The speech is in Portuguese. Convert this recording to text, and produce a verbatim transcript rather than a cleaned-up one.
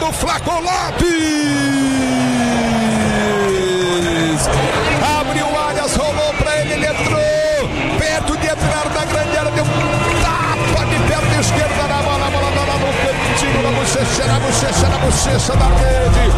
do Flaco Lopes. Abriu o Arias, rolou pra ele, ele entrou. Perto de entrar na grande área, deu um tapa de perna esquerda na bola. A bola tá lá no cantinho, na bochecha, na bochecha, na bochecha da rede.